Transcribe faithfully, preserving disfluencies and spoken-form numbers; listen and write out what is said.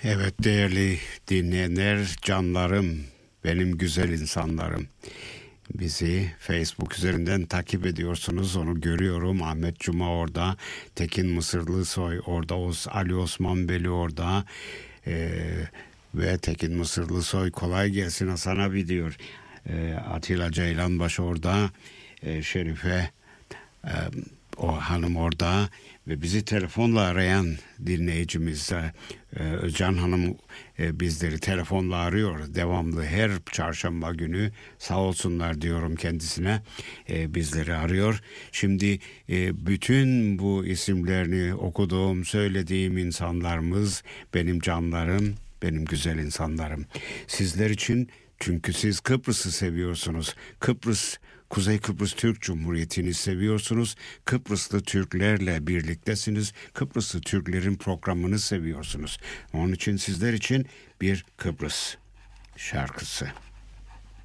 Evet değerli dinleyenler, canlarım, benim güzel insanlarım. Bizi Facebook üzerinden takip ediyorsunuz, onu görüyorum. Ahmet Cuma orada, Tekin Mısırlısoy orada, Os Ali Osman Beli orada. Ee, ve Tekin Mısırlısoy kolay gelsin Hasan abi diyor. Ee, Atilla Ceylanbaş orada, ee, Şerife e, o hanım orada ve bizi telefonla arayan dinleyicimiz e, Özcan Hanım e, bizleri telefonla arıyor devamlı, her çarşamba günü, sağ olsunlar diyorum kendisine, e, bizleri arıyor. Şimdi e, bütün bu isimlerini okuduğum, söylediğim insanlarımız benim canlarım, benim güzel insanlarım. Sizler için, çünkü siz Kıbrıs'ı seviyorsunuz. Kıbrıs, Kuzey Kıbrıs Türk Cumhuriyeti'ni seviyorsunuz. Kıbrıslı Türklerle birliktesiniz. Kıbrıslı Türklerin programını seviyorsunuz. Onun için sizler için bir Kıbrıs şarkısı.